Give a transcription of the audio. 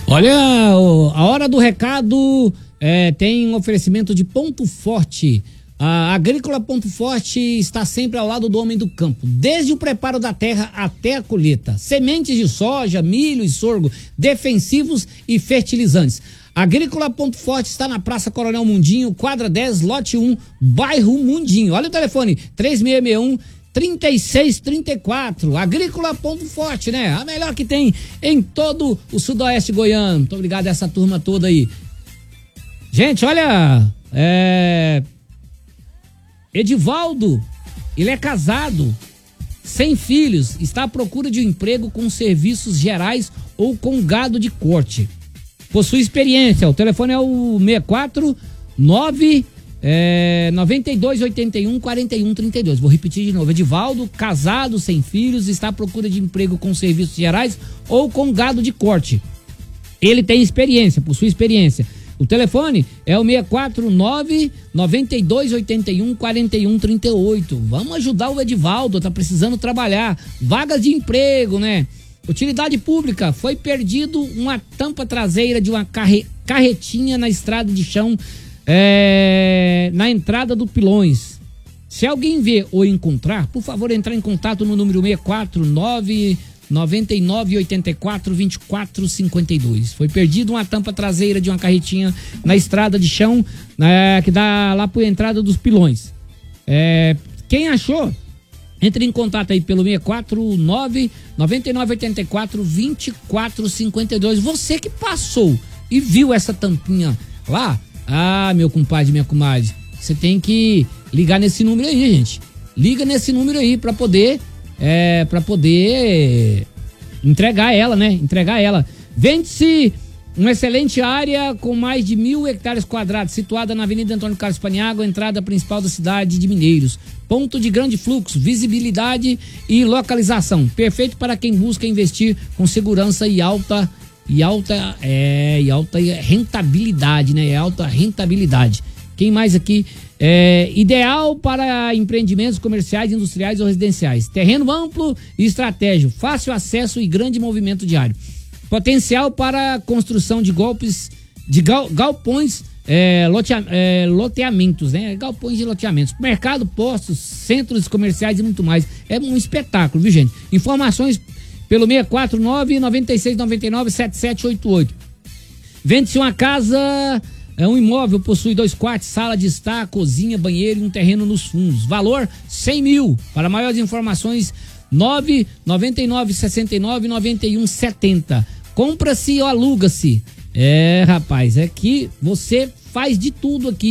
Olha, a hora do recado tem um oferecimento de Ponto Forte. A Agrícola Ponto Forte está sempre ao lado do homem do campo, desde o preparo da terra até a colheita. Sementes de soja, milho e sorgo, defensivos e fertilizantes. Agrícola Ponto Forte está na Praça Coronel Mundinho, quadra 10, lote 1, bairro Mundinho. Olha o telefone, 3661-3634. Agrícola Ponto Forte, né? A melhor que tem em todo o sudoeste goiano. Muito obrigado a essa turma toda aí. Gente, olha, Edivaldo, ele é casado, sem filhos, está à procura de um emprego com serviços gerais ou com gado de corte. Possui experiência, o telefone é o 649-9281-4132. Vou repetir de novo, Edivaldo, casado, sem filhos, está à procura de emprego com serviços gerais ou com gado de corte. Ele tem experiência, possui experiência. O telefone é o 649-9281-4138. Vamos ajudar o Edivaldo, tá precisando trabalhar. Vagas de emprego, né? Utilidade pública, foi perdido uma tampa traseira de uma carretinha na estrada de chão, na entrada do Pilões. Se alguém ver ou encontrar, por favor, entrar em contato no número 649-9984-2452. Foi perdido uma tampa traseira de uma carretinha na estrada de chão, que dá lá por entrada dos Pilões. Quem achou, entre em contato aí pelo 649-9984-2452. Você que passou e viu essa tampinha lá, meu compadre, minha comadre, você tem que ligar nesse número aí, gente. Liga nesse número aí pra poder entregar ela, né? Entregar ela. Vende-se uma excelente área com mais de 1.000 hectares quadrados, situada na Avenida Antônio Carlos Paniagua, entrada principal da cidade de Mineiros. Ponto de grande fluxo, visibilidade e localização. Perfeito para quem busca investir com segurança e alta rentabilidade, né? Alta rentabilidade. Quem mais aqui? Ideal para empreendimentos comerciais, industriais ou residenciais. Terreno amplo e estratégico, fácil acesso e grande movimento diário. Potencial para construção de galpões, loteamentos, né? Galpões de loteamentos. Mercado, postos, centros comerciais e muito mais. É um espetáculo, viu, gente? Informações pelo 649-9699-7788. Vende-se uma casa... um imóvel, possui 2 quartos, sala de estar, cozinha, banheiro e um terreno nos fundos. Valor, 100 mil. Para maiores informações, 999-69-9170. Compra-se ou aluga-se. Rapaz, é que você faz de tudo aqui.